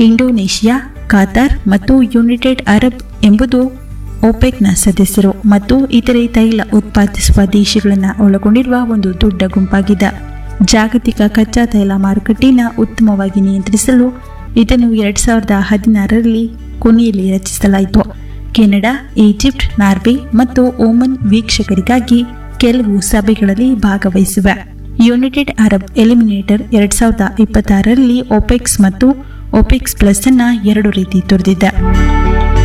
Indonesia, ಕಾತಾರ್ ಮತ್ತು United Arab ಎಂಬುದು ಒಪೆಕ್ನ ಸದಸ್ಯರು ಮತ್ತು ಇತರೆ ತೈಲ ಉತ್ಪಾದಿಸುವ ದೇಶಗಳನ್ನು ಒಳಗೊಂಡಿರುವ ಒಂದು ದೊಡ್ಡ ಗುಂಪಾಗಿದೆ. ಜಾಗತಿಕ ಕಚ್ಚಾ ತೈಲ ಮಾರುಕಟ್ಟೆಯನ್ನು ಉತ್ತಮವಾಗಿ ನಿಯಂತ್ರಿಸಲು ಇದನ್ನು 2016ರಲ್ಲಿ ಕೊನೆಯಲ್ಲಿ ರಚಿಸಲಾಯಿತು. ಕೆನಡಾ, ಈಜಿಪ್ಟ್, ನಾರ್ವೆ ಮತ್ತು ಓಮನ್ ವೀಕ್ಷಕರಿಗಾಗಿ ಕೆಲವು ಸಭೆಗಳಲ್ಲಿ ಭಾಗವಹಿಸಿವೆ. ಯುನೈಟೆಡ್ ಅರಬ್ ಎಲಿಮಿನೇಟರ್ 2026ರಲ್ಲಿ ಒಪೆಕ್ಸ್ ಮತ್ತು ಒಪೆಕ್ಸ್ ಪ್ಲಸ್ ಅನ್ನ ಎರಡು ರೀತಿ ತೊರೆದಿದೆ.